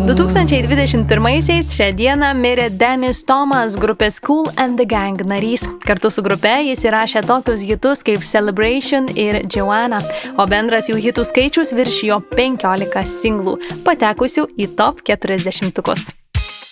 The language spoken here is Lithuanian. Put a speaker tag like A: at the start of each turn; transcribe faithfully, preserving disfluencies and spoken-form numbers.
A: du tūkstančiai dvidešimt pirmaisiais šią dieną mirė Dennis Thomas, grupės Kool and the Gang narys. Kartu su grupe jis įrašė tokius hitus kaip Celebration ir Joanna, o bendras jų hitų skaičius viršijo penkiolika singlų, patekusių į top keturiasdešimtukus.